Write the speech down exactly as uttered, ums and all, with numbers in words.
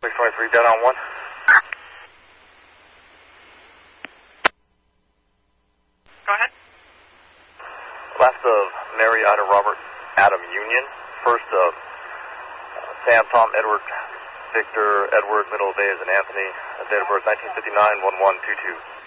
six twenty-three, dead on one. Go ahead. Last of Mary, Ida, Robert, Adam, Union. First of uh, Sam, Tom, Edward, Victor, Edward, middle of days, and Anthony. Date of birth nineteen fifty-nine, one one two two.